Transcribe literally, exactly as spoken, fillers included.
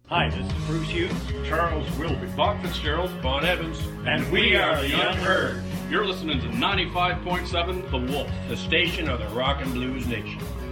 Hi, this is Bruce Hughes, Charles Wilby, Bob Fitzgerald, Bon Evans, and we are the Young Herd. You're listening to ninety-five point seven The Wolf, the station of the Rock and Blues Nation.